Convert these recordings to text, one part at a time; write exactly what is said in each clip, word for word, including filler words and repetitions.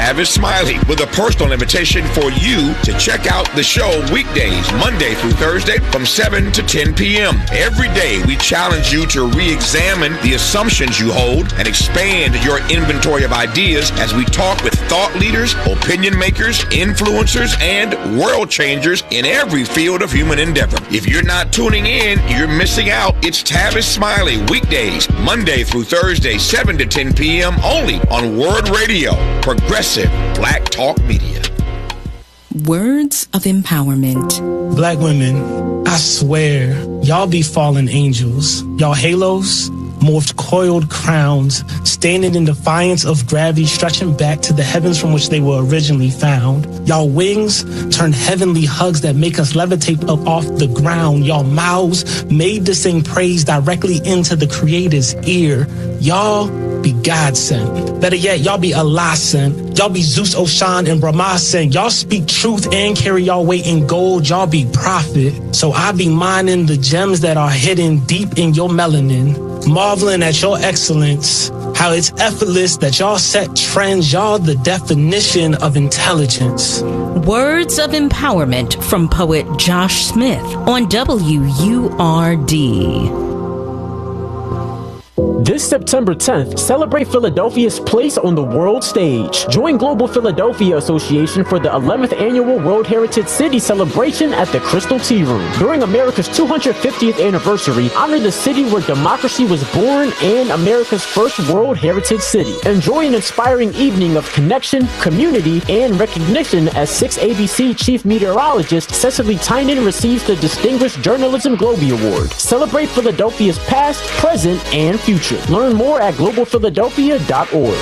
Tavis Smiley with a personal invitation for you to check out the show weekdays, Monday through Thursday from seven to ten p.m. Every day, we challenge you to re-examine the assumptions you hold and expand your inventory of ideas as we talk with thought leaders, opinion makers, influencers, and world changers in every field of human endeavor. If you're not tuning in, you're missing out. It's Tavis Smiley weekdays, Monday through Thursday, seven to ten p.m. only on Word Radio, progressive Black Talk Media. Words of empowerment. Black women, I swear, y'all be fallen angels. Y'all halos, morphed coiled crowns, standing in defiance of gravity, stretching back to the heavens from which they were originally found. Y'all wings turn heavenly hugs that make us levitate up off the ground. Y'all mouths made to sing praise directly into the Creator's ear. Y'all be God sent. Better yet, y'all be Allah sent. Y'all be Zeus, Oshan, and Brahma sent. Y'all speak truth and carry y'all weight in gold. Y'all be prophet. So I be mining the gems that are hidden deep in your melanin, marveling at your excellence, how it's effortless that y'all set trends. Y'all the definition of intelligence. Words of empowerment from poet Josh Smith on W U R D. This September tenth, celebrate Philadelphia's place on the world stage. Join Global Philadelphia Association for the eleventh Annual World Heritage City Celebration at the Crystal Tea Room. During America's two hundred fiftieth anniversary, honor the city where democracy was born and America's first World Heritage City. Enjoy an inspiring evening of connection, community, and recognition as six A B C Chief Meteorologist Cecily Tynan receives the Distinguished Journalism Globie Award. Celebrate Philadelphia's past, present, and future. Learn more at global philadelphia dot org.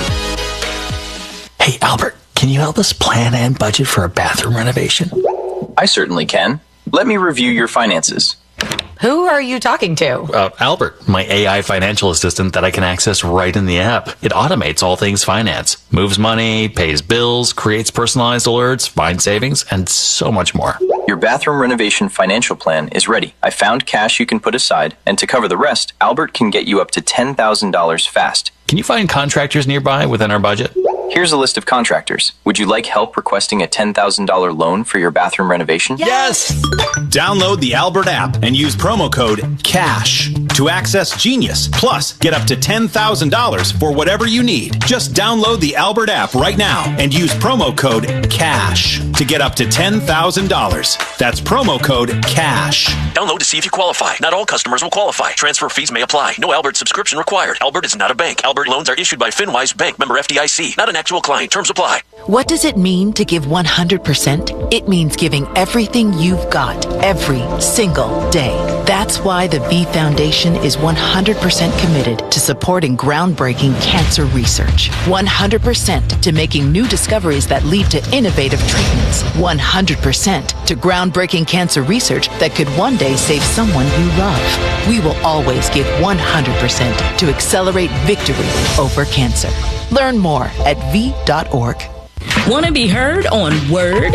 Hey, Albert, can you help us plan and budget for a bathroom renovation? I certainly can. Let me review your finances. Who are you talking to? Uh, Albert, my A I financial assistant that I can access right in the app. It automates all things finance, moves money, pays bills, creates personalized alerts, finds savings, and so much more. Your bathroom renovation financial plan is ready. I found cash you can put aside, and to cover the rest, Albert can get you up to ten thousand dollars fast. Can you find contractors nearby within our budget? Here's a list of contractors. Would you like help requesting a ten thousand dollars loan for your bathroom renovation? Yes! Download the Albert app and use promo code CASH to access Genius. Plus, get up to ten thousand dollars for whatever you need. Just download the Albert app right now and use promo code CASH to get up to ten thousand dollars. That's promo code CASH. Download to see if you qualify. Not all customers will qualify. Transfer fees may apply. No Albert subscription required. Albert is not a bank. Albert loans are issued by FinWise Bank, member F D I C. Not an actual client. Terms apply. What does it mean to give one hundred percent? It means giving everything you've got every single day. That's why the V Foundation is one hundred percent committed to supporting groundbreaking cancer research. one hundred percent to making new discoveries that lead to innovative treatments. one hundred percent to groundbreaking cancer research that could one day save someone you love. We will always give one hundred percent to accelerate victory over cancer. Learn more at v dot org. Want to be heard on Word?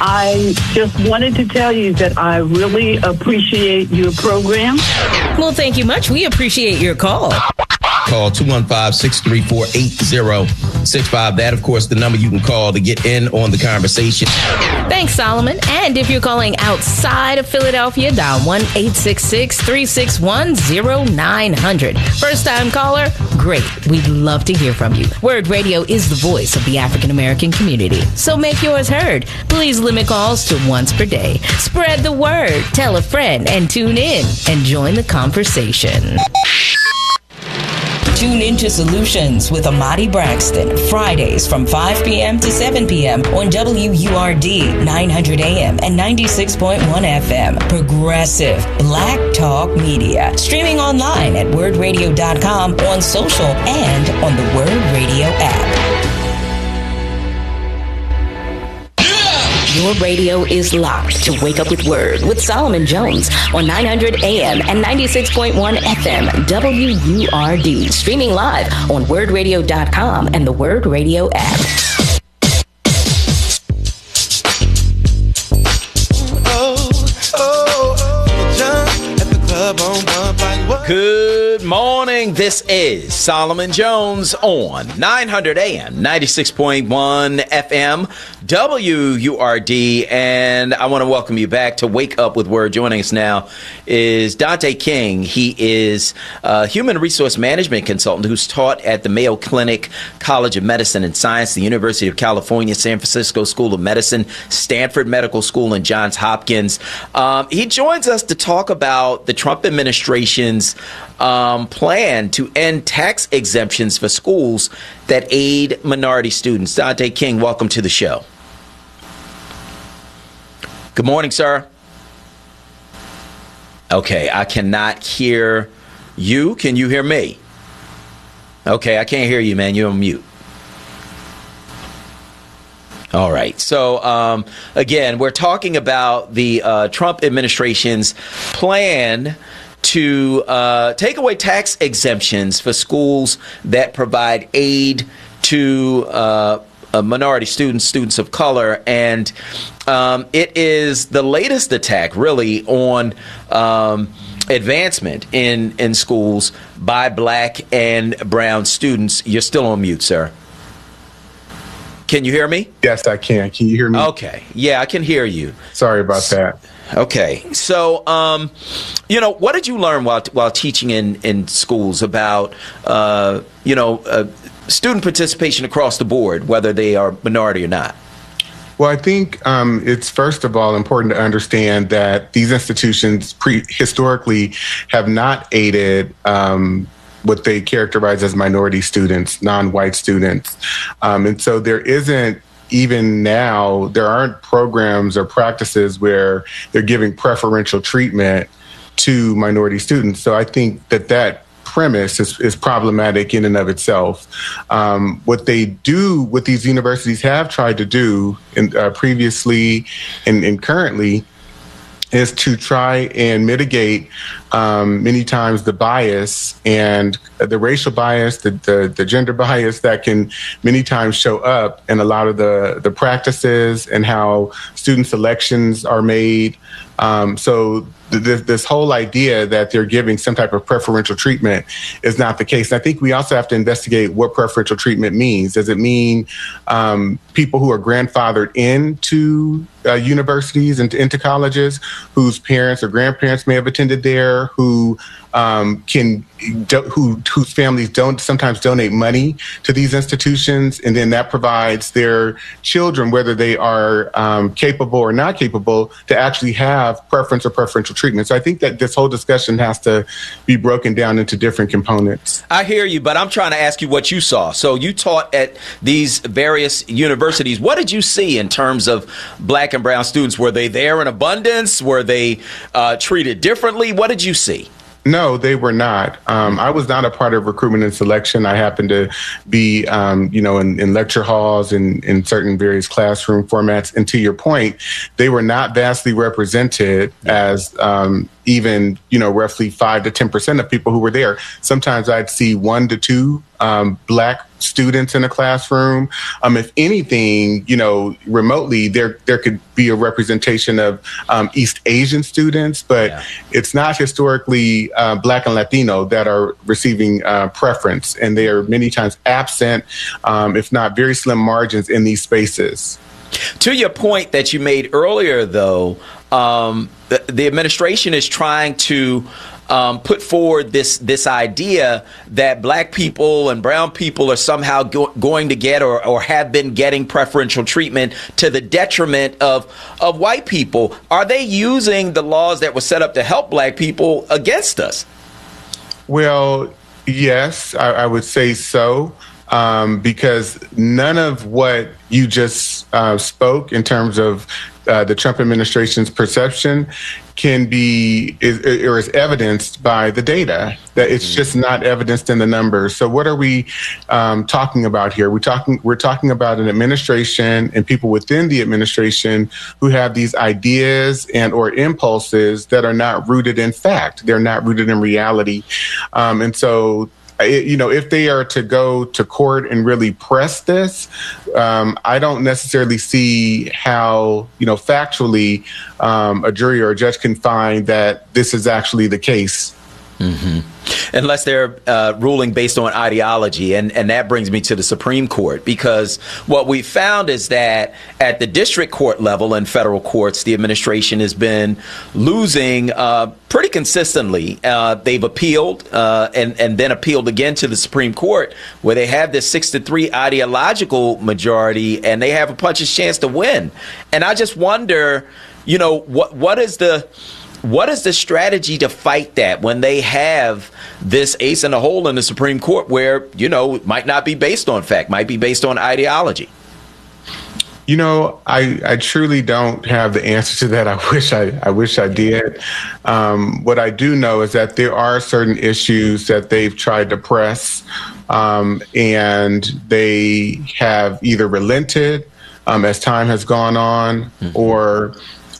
I just wanted to tell you that I really appreciate your program. Well, thank you much. We appreciate your call. Call two one five, six three four, eight zero six five. That, of course, the number you can call to get in on the conversation. Thanks, Solomon. And if you're calling outside of Philadelphia, dial one eight six six, three six one, zero nine zero zero. First-time caller? Great. We'd love to hear from you. Word Radio is the voice of the African-American community. So make yours heard. Please limit calls to once per day. Spread the word. Tell a friend and tune in and join the conversation. Tune into Solutions with Amadi Braxton, Fridays from five p.m. to seven p.m. on W U R D nine hundred A M and ninety-six point one F M. Progressive Black Talk Media. Streaming online at word radio dot com, on social, and on the Word Radio app. Your radio is locked to Wake Up with Word with Solomon Jones on nine hundred A M and ninety-six point one F M W U R D. Streaming live on word radio dot com and the Word Radio app. Good morning. morning. This is Solomon Jones on nine hundred A M, ninety-six point one F M, W U R D. And I want to welcome you back to Wake Up with Word. Joining us now is Dante King. He is a human resource management consultant who's taught at the Mayo Clinic College of Medicine and Science, the University of California, San Francisco School of Medicine, Stanford Medical School, and Johns Hopkins. Um, he joins us to talk about the Trump administration's um, plan to end tax exemptions for schools that aid minority students. Dante King, welcome to the show. Good morning, sir. Okay, I cannot hear you. Can you hear me? Okay, I can't hear you, man. You're on mute. All right. So, um, again, we're talking about the uh, Trump administration's plan to uh, take away tax exemptions for schools that provide aid to uh, uh, minority students, students of color. And um, it is the latest attack, really, on um, advancement in, in schools by black and brown students. You're still on mute, sir. Can you hear me? Yes, I can. Can you hear me? Okay. Yeah, I can hear you. Sorry about that. Okay. So, um, you know, what did you learn while while teaching in, in schools about, uh, you know, uh, student participation across the board, whether they are minority or not? Well, I think um, it's, first of all, important to understand that these institutions pre- historically have not aided um what they characterize as minority students, non-white students. Um, and so there isn't, even now, there aren't programs or practices where they're giving preferential treatment to minority students. So I think that that premise is, is problematic in and of itself. Um, what they do, what these universities have tried to do in, uh, previously and, and currently, is to try and mitigate um, many times the bias and the racial bias, the, the, the gender bias that can many times show up in a lot of the, the practices and how student selections are made. Um, so th- this whole idea that they're giving some type of preferential treatment is not the case. And I think we also have to investigate what preferential treatment means. Does it mean um, people who are grandfathered into uh, universities and into colleges whose parents or grandparents may have attended there, who um, can, do, who whose families don't sometimes donate money to these institutions, and then that provides their children, whether they are um, capable or not capable, to actually have preference or preferential treatment. So I think that this whole discussion has to be broken down into different components. I hear you, but I'm trying to ask you what you saw. So you taught at these various universities. What did you see in terms of black and brown students? Were they there in abundance? Were they uh, treated differently? What did you see? No, they were not. Um, I was not a part of recruitment and selection. I happened to be, um, you know, in, in lecture halls and in certain various classroom formats. And to your point, they were not vastly represented as um, even, you know, roughly five to ten percent of people who were there. Sometimes I'd see one to two um, black students in a classroom. Um, if anything, you know, remotely, there there could be a representation of um, East Asian students, but yeah. It's not historically uh, black and Latino that are receiving uh, preference, and they are many times absent, um, if not very slim margins in these spaces. To your point that you made earlier, though, um, the, the administration is trying to Um, put forward this this idea that black people and brown people are somehow go- going to get or, or have been getting preferential treatment to the detriment of of white people. Are they using the laws that were set up to help black people against us? Well, yes, I, I would say so. Um, because none of what you just uh, spoke in terms of uh, the Trump administration's perception can be is, or is evidenced by the data. That it's just not evidenced in the numbers. So what are we um, talking about here? We're talking we're talking about an administration and people within the administration who have these ideas and or impulses that are not rooted in fact. They're not rooted in reality, um, and so. It, you know, if they are to go to court and really press this, um, I don't necessarily see how, you know, factually um, a jury or a judge can find that this is actually the case. Mm-hmm. Unless they're uh, ruling based on ideology. And, and that brings me to the Supreme Court, because what we found is that at the district court level and federal courts, the administration has been losing uh, pretty consistently. Uh, they've appealed uh, and, and then appealed again to the Supreme Court, where they have this six to three ideological majority, and they have a puncher's chance to win. And I just wonder, you know, what what is the... What is the strategy to fight that when they have this ace in the hole in the Supreme Court where, you know, it might not be based on fact, might be based on ideology? You know, I, I truly don't have the answer to that. I wish I, I wish I did. Um, what I do know is that there are certain issues that they've tried to press, um, and they have either relented um, as time has gone on, mm-hmm. or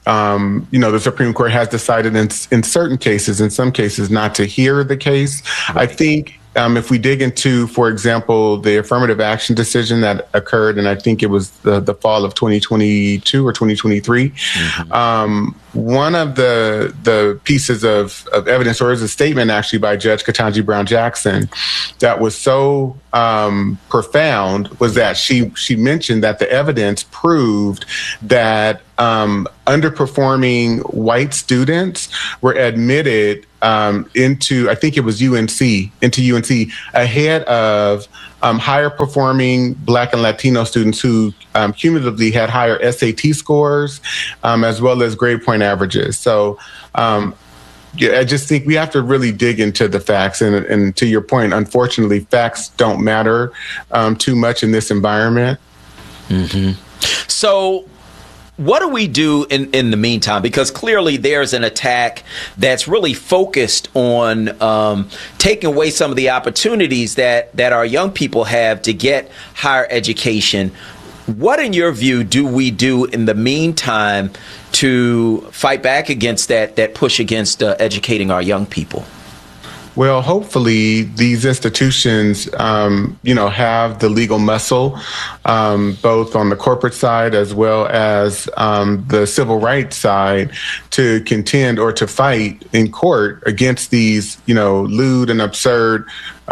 Um, you know, the Supreme Court has decided in, in certain cases, in some cases, not to hear the case. Right. I think um, if we dig into, for example, the affirmative action decision that occurred, and I think it was the, the fall of twenty twenty-two or twenty twenty-three, mm-hmm. um, one of the the pieces of, of evidence, or is a statement actually by Judge Ketanji Brown Jackson, that was so um, profound, was that she she mentioned that the evidence proved that um, underperforming white students were admitted um, into, I think it was U N C, into U N C ahead of um, higher performing Black and Latino students who um, cumulatively had higher S A T scores, um, as well as grade point averages. So um, yeah, I just think we have to really dig into the facts. And, and to your point, unfortunately, facts don't matter um, too much in this environment. Mm-hmm. So what do we do in, in the meantime? Because clearly there's an attack that's really focused on um, taking away some of the opportunities that, that our young people have to get higher education. What, in your view, do we do in the meantime to fight back against that, that push against uh, educating our young people? Well, hopefully these institutions, um, you know, have the legal muscle, um, both on the corporate side as well as um, the civil rights side, to contend or to fight in court against these, you know, lewd and absurd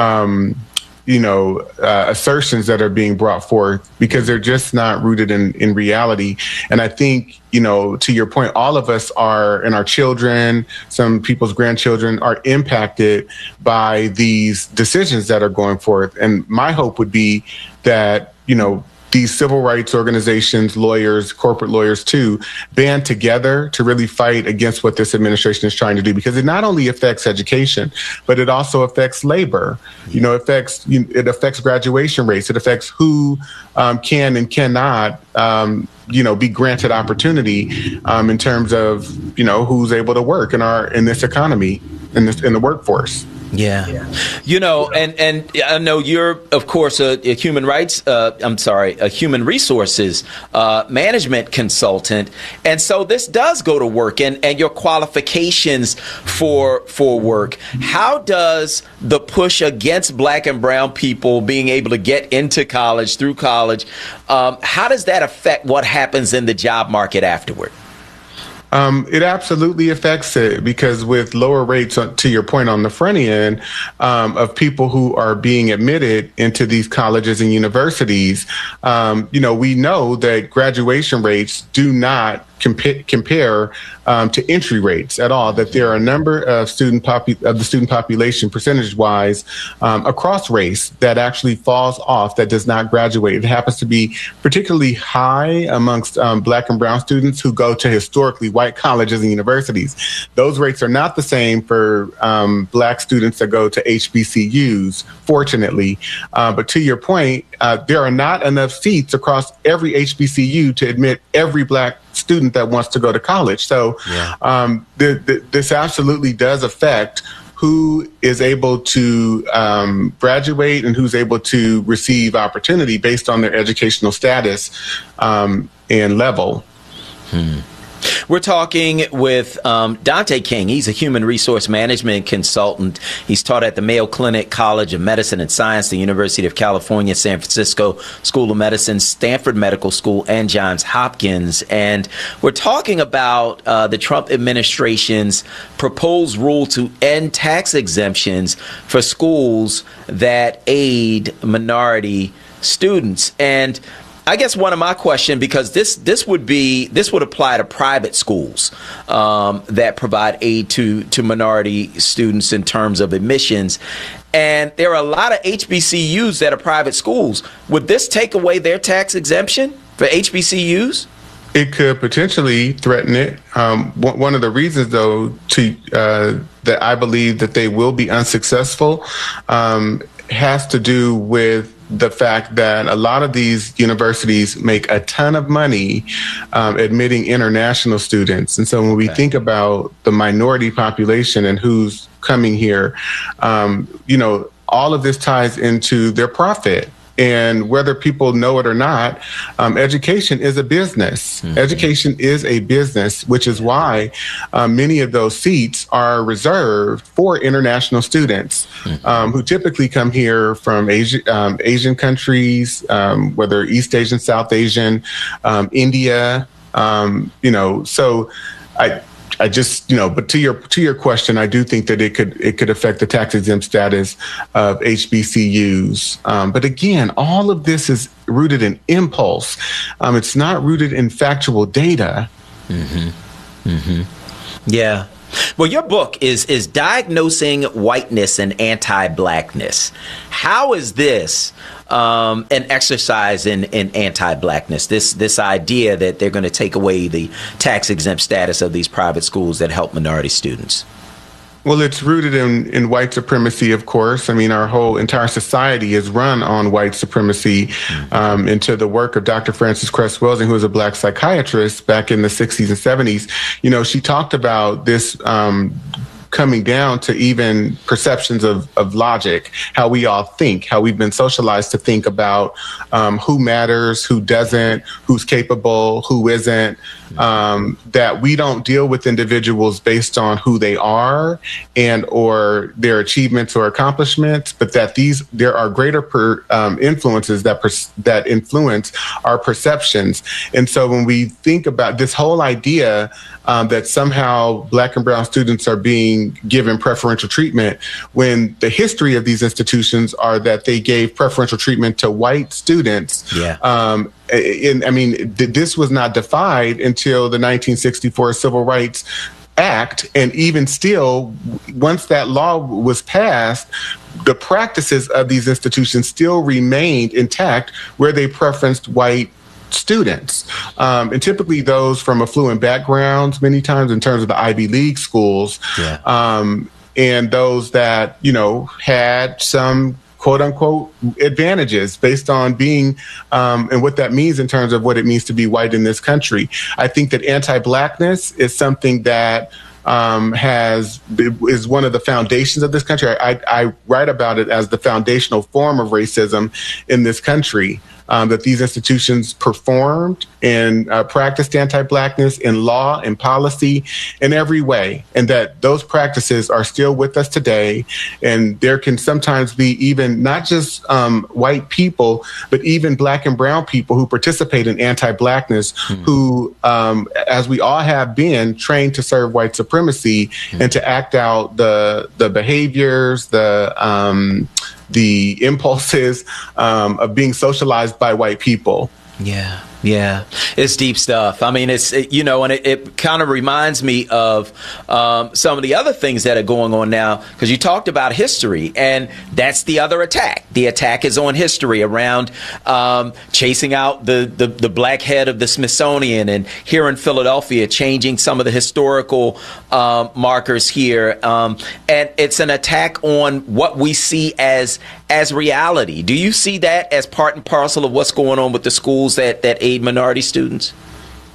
um you know, uh, assertions that are being brought forth, because they're just not rooted in, in reality. And I think, you know, to your point, all of us are, and our children, some people's grandchildren, are impacted by these decisions that are going forth. And my hope would be that, you know, these civil rights organizations, lawyers, corporate lawyers too, band together to really fight against what this administration is trying to do, because it not only affects education, but it also affects labor. You know, it affects it affects graduation rates. It affects who um, can and cannot, um, you know, be granted opportunity um, in terms of, you know, who's able to work in our in this economy, in this in the workforce. Yeah. yeah. You know, and, and I know you're, of course, a, a human rights, uh, I'm sorry, a human resources uh, management consultant. And so this does go to work and, and your qualifications for for work. How does the push against Black and brown people being able to get into college, through college, um, how does that affect what happens in the job market afterward? Um, it absolutely affects it, because with lower rates, to your point, on the front end, um, of people who are being admitted into these colleges and universities, um, you know, we know that graduation rates do not compa- compare um, to entry rates at all, that there are a number of student popu- of the student population percentage-wise um, across race that actually falls off, that does not graduate. It happens to be particularly high amongst um, Black and brown students who go to historically white colleges and universities. Those rates are not the same for um, Black students that go to H B C Us, fortunately. Uh, but to your point, uh, there are not enough seats across every H B C U to admit every Black student that wants to go to college. So yeah. um, th- th- this absolutely does affect who is able to um, graduate and who's able to receive opportunity based on their educational status um, and level. Hmm. We're talking with um, Dante King. He's a human resource management consultant. He's taught at the Mayo Clinic College of Medicine and Science, the University of California, San Francisco School of Medicine, Stanford Medical School, and Johns Hopkins. And we're talking about uh, the Trump administration's proposed rule to end tax exemptions for schools that aid minority students. And I guess one of my questions, because this this would be this would apply to private schools um, that provide aid to to minority students in terms of admissions, and there are a lot of H B C Us that are private schools. Would this take away their tax exemption for H B C Us? It could potentially threaten it. Um, one of the reasons, though, to uh, that I believe that they will be unsuccessful um, has to do with the fact that a lot of these universities make a ton of money um, admitting international students. And so when we okay. think about the minority population and who's coming here, um, you know, all of this ties into their profit. And whether people know it or not, um, education is a business. Mm-hmm. Education is a business, which is why uh, many of those seats are reserved for international students mm-hmm. um, who typically come here from Asia, um, Asian countries, um, whether East Asian, South Asian, um, India, um, you know, so I... I just, you know, but to your to your question, I do think that it could it could affect the tax exempt status of H B C Us. Um, but again, all of this is rooted in impulse. Um, it's not rooted in factual data. Mm-hmm. Mm-hmm. Yeah. Well, your book is is Diagnosing Whiteness and Anti-Blackness. How is this um, an exercise in, in anti-blackness? This this idea that they're going to take away the tax exempt status of these private schools that help minority students? Well, it's rooted in, in white supremacy, of course. I mean, our whole entire society is run on white supremacy. Mm-hmm. Um, into the work of Doctor Frances Cress Welsing, who was a black psychiatrist back in the sixties and seventies. You know, she talked about this um, coming down to even perceptions of, of logic, how we all think, how we've been socialized to think about um, who matters, who doesn't, who's capable, who isn't. Um, that we don't deal with individuals based on who they are and or their achievements or accomplishments, but that these there are greater per, um, influences that per, that influence our perceptions. And so when we think about this whole idea um, that somehow Black and brown students are being given preferential treatment, when the history of these institutions are that they gave preferential treatment to white students. Yeah. Um, And, I mean, th- this was not defied until the nineteen sixty-four Civil Rights Act. And even still, once that law was passed, the practices of these institutions still remained intact where they preferenced white students. Um, and typically those from affluent backgrounds, many times in terms of the Ivy League schools, yeah. um, and those that, you know, had some quote unquote advantages based on being um, and what that means in terms of what it means to be white in this country. I think that anti-blackness is something that um, has is one of the foundations of this country. I, I write about it as the foundational form of racism in this country. Um, that these institutions performed and uh, practiced anti-blackness in law and policy in every way, and that those practices are still with us today. And there can sometimes be even not just um, white people, but even Black and brown people who participate in anti-blackness, mm-hmm. who, um, as we all have been, trained to serve white supremacy mm-hmm. and to act out the the behaviors, the um, the impulses um, of being socialized by white people. Yeah. Yeah, it's deep stuff. I mean, it's, it, you know, and it, it kind of reminds me of um, some of the other things that are going on now, because you talked about history, and that's the other attack. The attack is on history around um, chasing out the, the, the black head of the Smithsonian, and here in Philadelphia, changing some of the historical um, markers here. Um, and it's an attack on what we see as as reality. Do you see that as part and parcel of what's going on with the schools that, that aid minority students?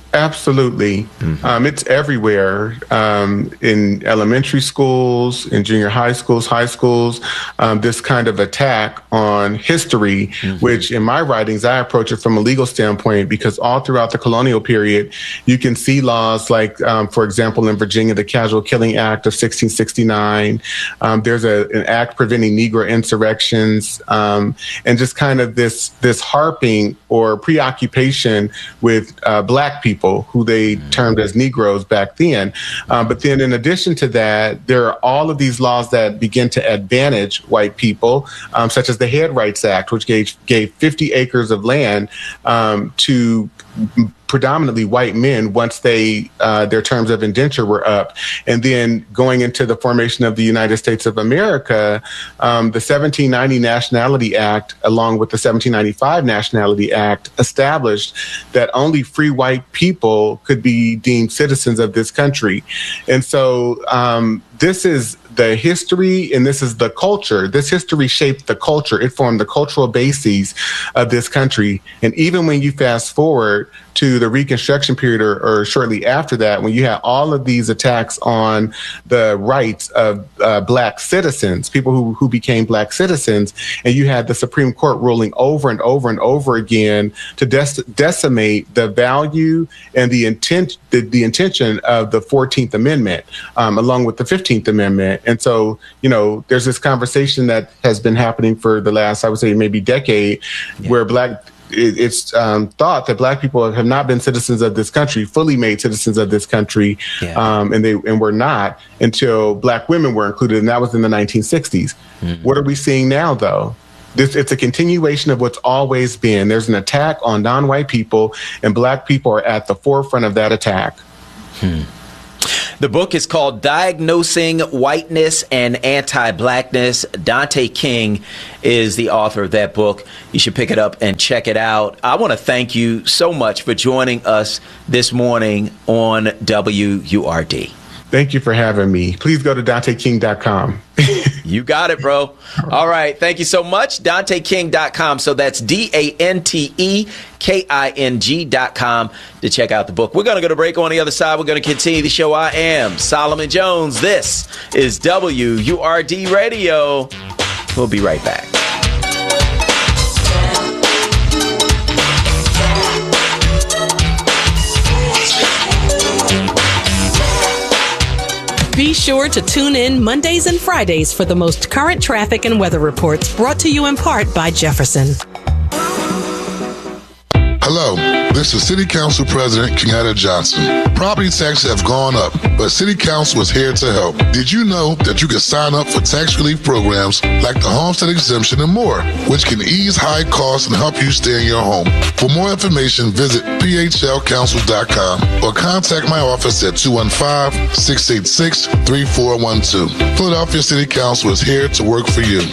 Absolutely. Mm-hmm. Um, it's everywhere, um, in elementary schools, in junior high schools, high schools, um, this kind of attack on history, mm-hmm. which in my writings, I approach it from a legal standpoint, because all throughout the colonial period, you can see laws like, um, for example, in Virginia, the Casual Killing Act of sixteen sixty-nine. Um, there's a, an act preventing Negro insurrections, um, and just kind of this, this harping or preoccupation with uh, Black people, who they termed as Negroes back then. Um, but then in addition to that, there are all of these laws that begin to advantage white people, um, such as the Head Rights Act, which gave, gave fifty acres of land um, to predominantly white men once they uh, their terms of indenture were up. And then going into the formation of the United States of America, um, the seventeen ninety Nationality Act, along with the seventeen ninety-five Nationality Act, established that only free white people could be deemed citizens of this country. And so um, this is the history, and this is the culture. This history shaped the culture. It formed the cultural bases of this country. And even when you fast forward to the Reconstruction period, or, or shortly after that, when you had all of these attacks on the rights of uh, Black citizens, people who, who became Black citizens, and you had the Supreme Court ruling over and over and over again to des- decimate the value and the intent, the, the intention of the fourteenth Amendment, um, along with the fifteenth Amendment. And so, you know, there's this conversation that has been happening for the last, I would say, maybe decade, yeah. where Black it's um, thought that Black people have not been citizens of this country, fully made citizens of this country, yeah. um, and they and were not until Black women were included, and that was in the nineteen sixties. Mm-hmm. What are we seeing now, though? This, it's a continuation of what's always been. There's an attack on non-white people, and Black people are at the forefront of that attack. Hmm. The book is called Diagnosing Whiteness and Anti-Blackness. Dante King is the author of that book. You should pick it up and check it out. I want to thank you so much for joining us this morning on W U R D. Thank you for having me. Please go to Dante King dot com. You got it, bro. All right. Thank you so much. Dante King dot com. So that's D A N T E K I N G dot com to check out the book. We're going to go to break. On the other side, we're going to continue the show. I am Solomon Jones. This is W U R D Radio. We'll be right back. Be sure to tune in Mondays and Fridays for the most current traffic and weather reports, brought to you in part by Jefferson. Hello, this is City Council President Kenyatta Johnson. Property taxes have gone up, but City Council is here to help. Did you know that you can sign up for tax relief programs like the homestead exemption and more, which can ease high costs and help you stay in your home? For more information, visit P H L council dot com or contact my office at two one five, six eight six, three four one two. Philadelphia City Council is here to work for you.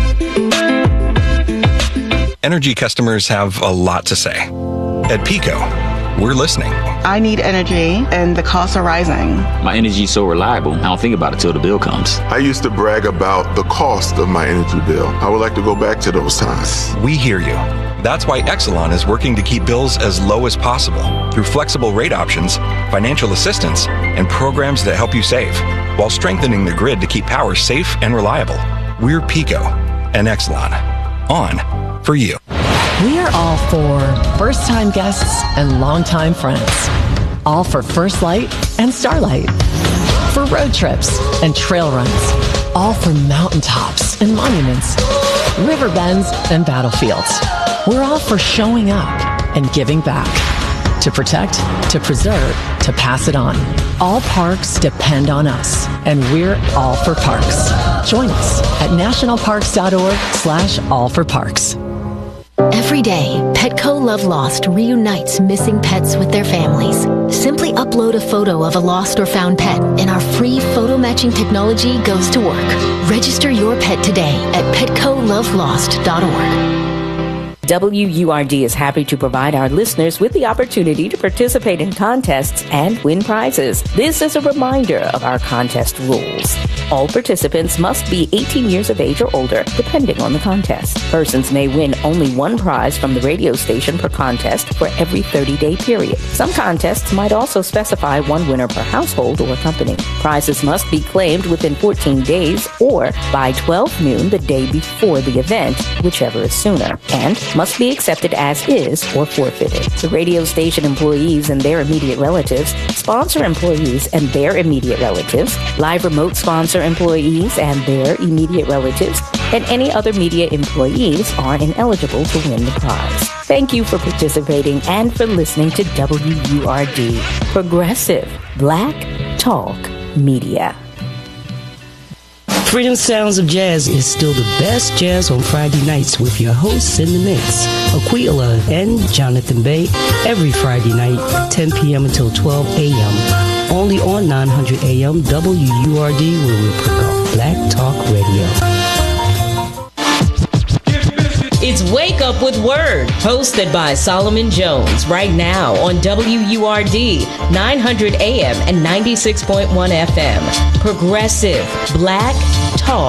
Energy customers have a lot to say. At PECO, we're listening. I need energy, and the costs are rising. My energy is so reliable, I don't think about it till the bill comes. I used to brag about the cost of my energy bill. I would like to go back to those times. We hear you. That's why Exelon is working to keep bills as low as possible through flexible rate options, financial assistance, and programs that help you save, while strengthening the grid to keep power safe and reliable. We're PECO and Exelon. On for you. We are all for first-time guests and longtime friends. All for First Light and Starlight. For road trips and trail runs. All for mountaintops and monuments, river bends and battlefields. We're all for showing up and giving back. To protect, to preserve, to pass it on. All parks depend on us, and we're all for parks. Join us at nationalparks.org slash all for parks. Every day, Petco Love Lost reunites missing pets with their families. Simply upload a photo of a lost or found pet, and our free photo matching technology goes to work. Register your pet today at petco love lost dot org. W U R D is happy to provide our listeners with the opportunity to participate in contests and win prizes. This is a reminder of our contest rules. All participants must be eighteen years of age or older, depending on the contest. Persons may win only one prize from the radio station per contest for every thirty-day period. Some contests might also specify one winner per household or company. Prizes must be claimed within fourteen days or by twelve noon the day before the event, whichever is sooner, and must be accepted as is or forfeited. The radio station employees and their immediate relatives, sponsor employees and their immediate relatives, live remote sponsor employees and their immediate relatives, and any other media employees are ineligible to win the prize. Thank you for participating and for listening to W U R D, Progressive Black Talk Media. Freedom Sounds of Jazz is still the best jazz on Friday nights with your hosts in the mix, Aquila and Jonathan Bay, every Friday night, ten p.m. until twelve a.m. Only on nine hundred A M W U R D, where we put up Black Talk Radio. It's Wake Up with Word, hosted by Solomon Jones, right now on W U R D, nine hundred A M and ninety-six point one F M. Progressive Black Talk